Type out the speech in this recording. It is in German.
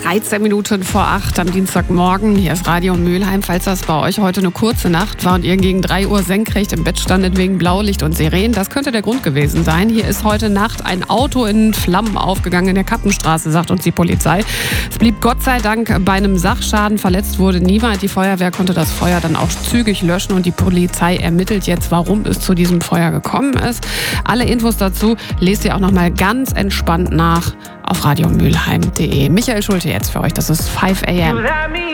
13 Minuten vor 8 am Dienstagmorgen. Hier ist Radio Mülheim. Falls das bei euch heute eine kurze Nacht war und ihr gegen 3 Uhr senkrecht im Bett standet wegen Blaulicht und Sirenen, das könnte der Grund gewesen sein. Hier ist heute Nacht ein Auto in Flammen aufgegangen in der Kappenstraße, sagt uns die Polizei. Es blieb Gott sei Dank bei einem Sachschaden. Verletzt wurde niemand. Die Feuerwehr konnte das Feuer dann auch zügig löschen und die Polizei ermittelt jetzt, warum es zu diesem Feuer gekommen ist. Alle Infos dazu lest ihr auch nochmal ganz entspannt nach auf radiomülheim.de. Michael Schulte jetzt für euch. Das ist 5 a.m.